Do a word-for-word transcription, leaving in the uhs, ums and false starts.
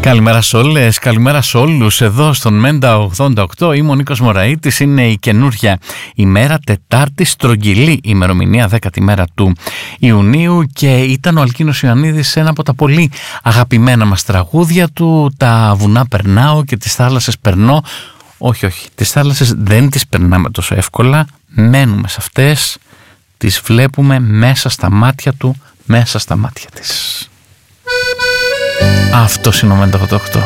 Καλημέρα σε όλες, καλημέρα σε όλους. Εδώ στον Μέντα ογδόντα οκτώ είμαι ο Νίκος Μωραΐτης. Είναι η καινούρια ημέρα, Τετάρτη, στρογγυλή ημερομηνία, δέκατη μέρα του Ιουνίου, και ήταν ο Αλκίνος Ιωαννίδης σε ένα από τα πολύ αγαπημένα μας τραγούδια του. Τα βουνά περνάω και τις θάλασσες περνώ. Όχι, όχι, τις θάλασσες δεν τις περνάμε τόσο εύκολα. Μένουμε σε αυτές, τις βλέπουμε μέσα στα μάτια του, μέσα στα μάτια της. Αυτός είναι ο Μέντα ογδόντα οκτώ.